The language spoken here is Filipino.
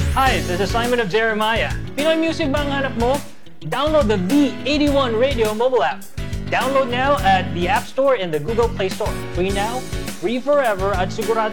Hi, this is Simon of Jeremiah. Pinoy music ba ang hanap mo? Download the V81 Radio mobile app. Download now at the App Store and the Google Play Store. Free now, free forever, at sigurado